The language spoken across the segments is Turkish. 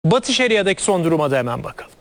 Batı Şeria'daki son duruma da hemen bakalım.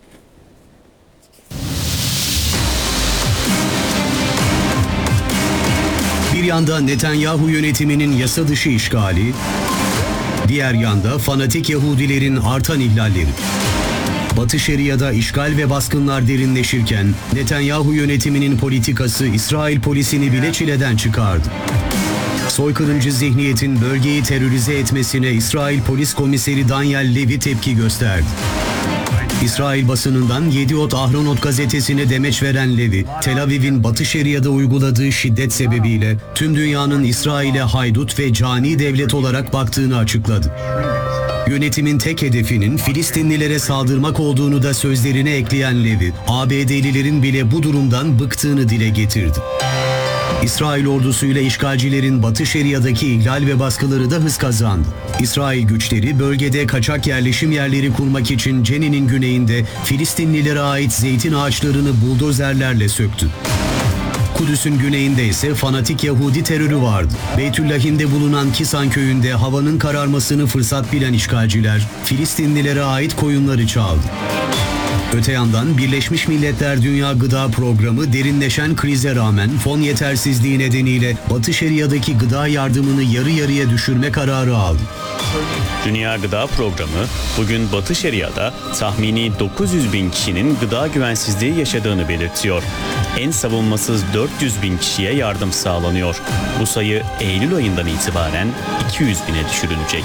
Bir yanda Netanyahu yönetiminin yasa dışı işgali, diğer yanda fanatik Yahudilerin artan ihlalleri. Batı Şeria'da işgal ve baskınlar derinleşirken Netanyahu yönetiminin politikası İsrail polisini bile çileden çıkardı. Soykırımcı zihniyetin bölgeyi terörize etmesine İsrail Polis Komiseri Daniel Levy tepki gösterdi. İsrail basınından Yediot Ahronot gazetesine demeç veren Levy, Tel Aviv'in Batı Şeria'da uyguladığı şiddet sebebiyle tüm dünyanın İsrail'e haydut ve cani devlet olarak baktığını açıkladı. Yönetimin tek hedefinin Filistinlilere saldırmak olduğunu da sözlerine ekleyen Levy, ABD'lilerin bile bu durumdan bıktığını dile getirdi. İsrail ordusuyla işgalcilerin Batı Şeria'daki ihlal ve baskıları da hız kazandı. İsrail güçleri bölgede kaçak yerleşim yerleri kurmak için Cenin'in güneyinde Filistinlilere ait zeytin ağaçlarını buldozerlerle söktü. Kudüs'ün güneyinde ise fanatik Yahudi terörü vardı. Beytüllahim'de bulunan Kisan köyünde havanın kararmasını fırsat bilen işgalciler Filistinlilere ait koyunları çaldı. Öte yandan Birleşmiş Milletler Dünya Gıda Programı derinleşen krize rağmen fon yetersizliği nedeniyle Batı Şeria'daki gıda yardımını yarı yarıya düşürme kararı aldı. Dünya Gıda Programı bugün Batı Şeria'da tahmini 900 bin kişinin gıda güvensizliği yaşadığını belirtiyor. En savunmasız 400 bin kişiye yardım sağlanıyor. Bu sayı Eylül ayından itibaren 200 bine düşürülecek.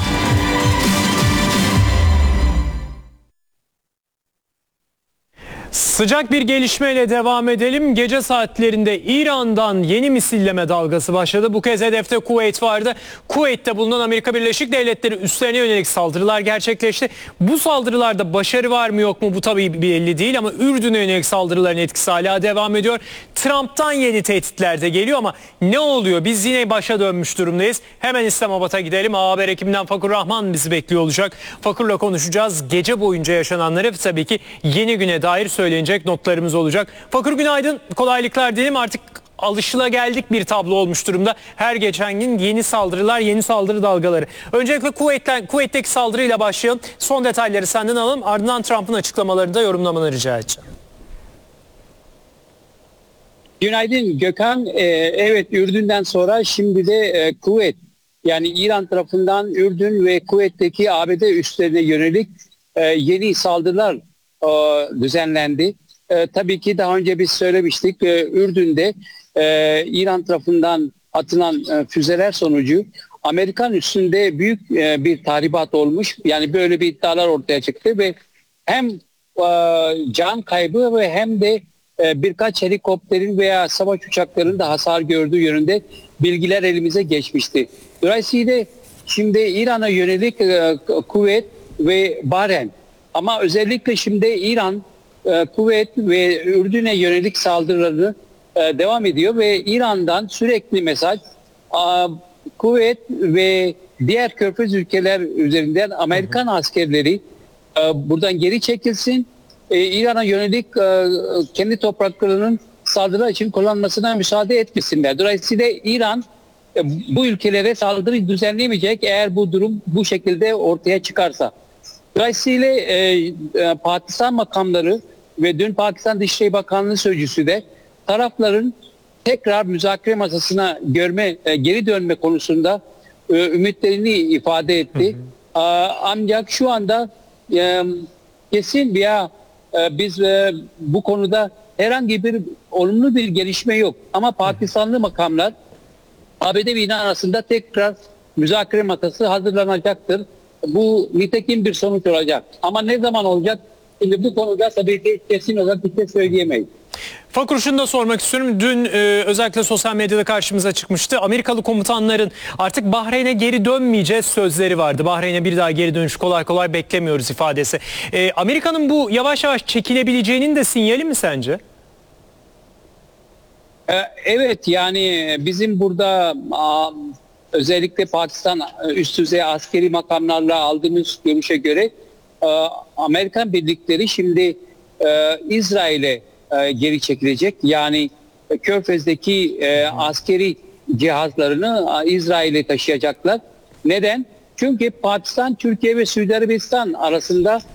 Sıcak bir gelişmeyle devam edelim. Gece saatlerinde İran'dan yeni misilleme dalgası başladı. Bu kez hedefte Kuveyt vardı. Kuveyt'te bulunan Amerika Birleşik Devletleri üslerine yönelik saldırılar gerçekleşti. Bu saldırılarda başarı var mı yok mu bu tabii belli değil ama Ürdün'e yönelik saldırıların etkisi hala devam ediyor. Trump'tan yeni tehditler de geliyor ama ne oluyor? Biz yine başa dönmüş durumdayız. Hemen İslamabad'a gidelim. A Haber ekibinden Fakur Rahman bizi bekliyor olacak. Fakur'la konuşacağız. Gece boyunca yaşananları tabii ki yeni güne dair söylenecek notlarımız olacak. Fakur günaydın, kolaylıklar dilerim. Artık alışılageldik bir tablo olmuş durumda. Her geçen gün yeni saldırılar, yeni saldırı dalgaları. Öncelikle Kuveyt'teki saldırıyla başlayalım. Son detayları senden alalım. Ardından Trump'ın açıklamalarını da yorumlamanı rica edeceğim. Günaydın Gökhan. Evet, Ürdün'den sonra şimdi de Kuveyt, yani İran tarafından Ürdün ve Kuveyt'teki ABD üslerine yönelik yeni saldırılar düzenlendi. Tabii ki daha önce biz söylemiştik, Ürdün'de İran tarafından atılan füzeler sonucu Amerikan üstünde büyük bir tahribat olmuş. Yani böyle bir iddialar ortaya çıktı ve hem can kaybı ve hem de birkaç helikopterin veya savaş uçaklarının da hasar gördüğü yönünde bilgiler elimize geçmişti. Dolayısıyla şimdi İran'a yönelik Kuveyt ve Bahreyn, ama özellikle şimdi İran, Kuveyt ve Ürdün'e yönelik saldırıları devam ediyor ve İran'dan sürekli mesaj Kuveyt ve diğer körfez ülkeler üzerinden Amerikan askerleri buradan geri çekilsin. İran'a yönelik kendi topraklarının saldırı için kullanmasına müsaade etmesinler. Dolayısıyla İran bu ülkelere saldırı düzenlemeyecek eğer bu durum bu şekilde ortaya çıkarsa. Dolayısıyla Pakistan makamları ve dün Pakistan Dışişleri Bakanlığı sözcüsü de tarafların tekrar müzakere masasına geri dönme konusunda ümitlerini ifade etti. Ancak şu anda kesin biz bu konuda herhangi bir olumlu bir gelişme yok. Ama Pakistanlı makamlar ABD ve İran arasında tekrar müzakere masası hazırlanacaktır. Bu nitekim bir sonuç olacak. Ama ne zaman olacak? Şimdi bu konuda tabii ki kesin olarak bir şey söyleyemeyiz. Fakur, şunu da sormak istiyorum. Dün özellikle sosyal medyada karşımıza çıkmıştı. Amerikalı komutanların artık Bahreyn'e geri dönmeyeceğiz sözleri vardı. Bahreyn'e bir daha geri dönüş kolay kolay beklemiyoruz ifadesi. Amerika'nın bu yavaş yavaş çekilebileceğinin de sinyali mi sence? Evet, yani bizim burada özellikle Pakistan üst düzey askeri makamlarla aldığımız görüşe göre Amerikan birlikleri şimdi İsrail'e geri çekilecek. Yani Körfez'deki askeri cihazlarını İsrail'e taşıyacaklar. Neden? Çünkü Pakistan, Türkiye ve Suudi Arabistan arasında